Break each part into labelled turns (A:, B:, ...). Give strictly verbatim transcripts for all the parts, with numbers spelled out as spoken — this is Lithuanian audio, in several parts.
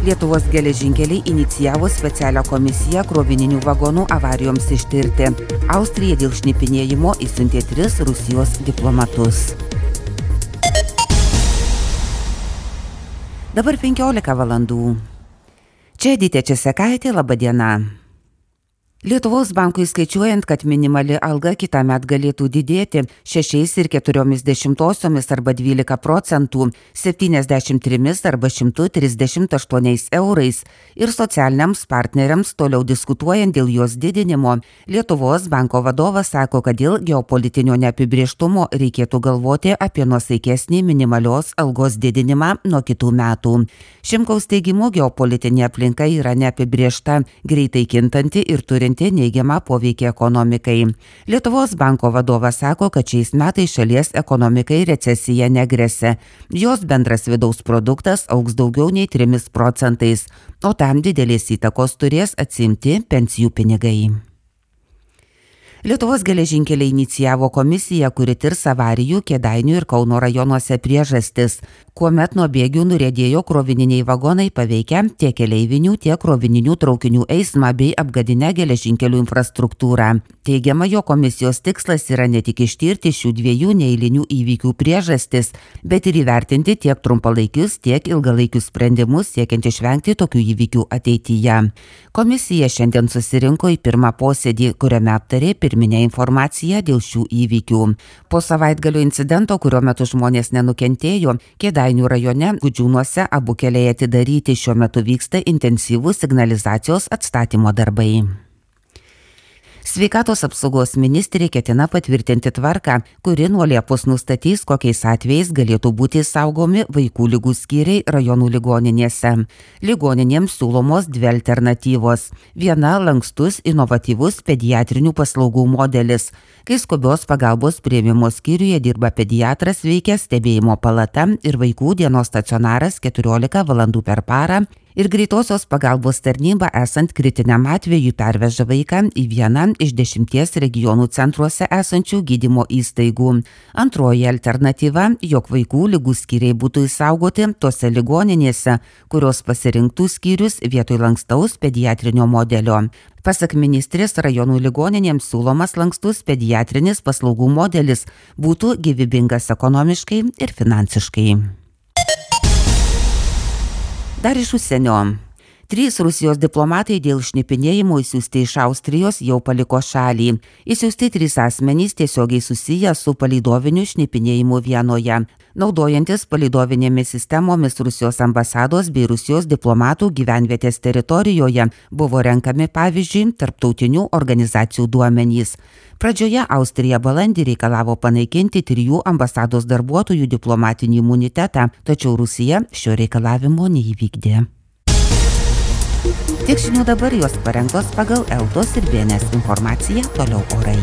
A: Lietuvos geležinkeliai inicijavo specialią komisiją krovininių vagonų avarijoms ištirti. Austrija dėl šnipinėjimo išsiuntė tris Rusijos diplomatus. Dabar penkiolika valandų. Čia Edita Česekaitė, laba diena. Lietuvos bankui skaičiuojant, kad minimali alga kitąmet galėtų didėti šešiais ir keturiomis dešimtosiomis arba dvylika procentų, septyniasdešimt trimis arba šimtu trisdešimt aštuoniais eurais ir socialiniams partneriams toliau diskutuojant dėl jos didinimo, Lietuvos banko vadovas sako, kad dėl geopolitinio neapibrėžtumo reikėtų galvoti apie nuosaikesnį minimalios algos didinimą nuo kitų metų. Šimkaus teigimu, geopolitinė aplinka yra neapibrėžta, greitai kintanti ir turinti neigiamą poveikį ekonomikai. Lietuvos banko vadovas sako, kad šiais metais šalies ekonomikai recesija negresia. Jos bendras vidaus produktas augs daugiau nei trimis procentais, o tam didelės įtakos turės atsiimti pensijų pinigai. Lietuvos geležinkeliai inicijavo komisiją, kuri tirs avarijų Kėdainių ir Kauno rajonuose priežastis, kuomet nuo bėgių nuriedėjo krovininiai vagonai paveikę tiek keleivinių, tiek krovininių traukinių eismą bei apgadinę geležinkelių infrastruktūrą. Teigiama, jo komisijos tikslas yra ne tik ištirti šių dviejų neeilinių įvykių priežastis, bet ir įvertinti tiek trumpalaikius, tiek ilgalaikius sprendimus siekiant išvengti tokių įvykių ateityje. Komisija šiandien susirinko į pirmą posėdį, kuriame aptarė pirminę informaciją dėl šių įvykių. Po savaitgalio incidento, kurio metu žmonės nenukentėjo, Kėdainių rajone Gudžiūnuose abu keliai atidaryti, šiuo metu vyksta intensyvūs signalizacijos atstatymo darbai. Sveikatos apsaugos ministrė ketina patvirtinti tvarką, kuri nuo Liepos nustatys, kokiais atvejais galėtų būti saugomi vaikų ligų skyriai rajonų ligoninėse. Ligoninėms siūlomos dvi alternatyvos. Viena – lankstus, inovatyvus pediatrinių paslaugų modelis. Kai skubios pagalbos priėmimo skyriuje dirba pediatras, veikia stebėjimo palata ir vaikų dienos stacionaras keturiolika valandų per parą, ir greitosios pagalbos tarnyba esant kritiniam atveju perveža vaiką į vieną iš dešimties regionų centruose esančių gydymo įstaigų. Antroji alternatyva, jog vaikų ligų skyriai būtų išsaugoti tose ligoninėse, kurios pasirinktų skyrius vietoj lankstaus pediatrinio modelio. Pasak ministrės, rajonų ligoninėms siūlomas lankstus pediatrinis paslaugų modelis būtų gyvybingas ekonomiškai ir finansiškai. Dar iš užsienio. Trys Rusijos diplomatai dėl šnipinėjimo išsiųsti iš Austrijos jau paliko šalį. Išsiųsti trys asmenys tiesiogiai susiję su palydoviniu šnipinėjimu Vienoje. Naudojantis palydovinėmis sistemomis Rusijos ambasados bei Rusijos diplomatų gyvenvietės teritorijoje buvo renkami, pavyzdžiui, tarptautinių organizacijų duomenys. Pradžioje Austrija balandį reikalavo panaikinti trijų ambasados darbuotojų diplomatinį imunitetą, tačiau Rusija šio reikalavimo neįvykdė. Tiek žinių dabar, jos parengtos pagal Eltos ir B N S informaciją, toliau orai.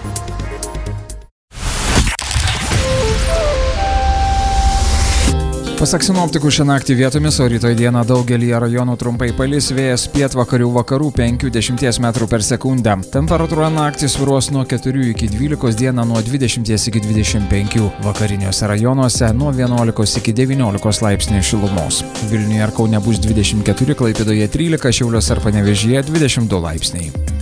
B: Pasak sinoptikų, šią naktį vietomis, o rytoj dieną daugelį rajonų trumpai palis, vėjas pietvakarių vakarų penkių iki dešimties metrų per sekundę. Temperatūra naktį svyruos nuo keturių iki dvylikos, dieną nuo dvidešimties iki dvidešimt penkių. Vakariniuose rajonuose nuo vienuolikos iki devyniolikos laipsnių šilumos. Vilniuje ir Kaune bus dvidešimt keturi, Klaipėdoje trylika, Šiauliuose ir Panevėžyje dvidešimt du laipsniai.